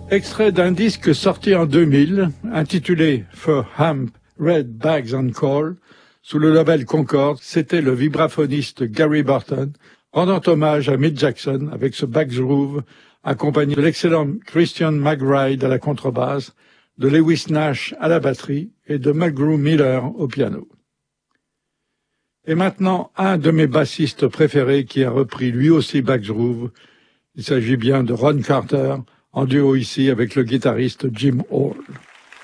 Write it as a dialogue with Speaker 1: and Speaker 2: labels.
Speaker 1: Extrait d'un disque sorti en 2000, intitulé For Hemp, Red Bags and Coal, sous le label Concord, c'était le vibraphoniste Gary Burton, rendant hommage à Mick Jackson avec ce back groove, accompagné de l'excellent Christian McBride à la contrebasse, de Lewis Nash à la batterie et de McGrew Miller au piano. Et maintenant, un de mes bassistes préférés qui a repris lui aussi back groove. Il s'agit bien de Ron Carter, en duo ici avec le guitariste Jim Hall.